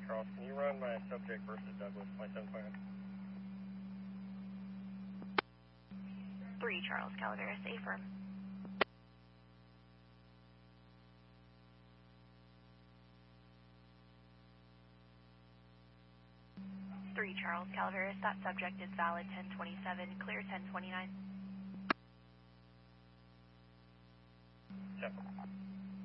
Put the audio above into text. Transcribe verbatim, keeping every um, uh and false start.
Charles, can you run my subject versus Douglas, my ten plan? three Charles, Calaveras, affirm. three Charles, Calaveras, that subject is valid ten twenty-seven, clear ten twenty-nine. Yep.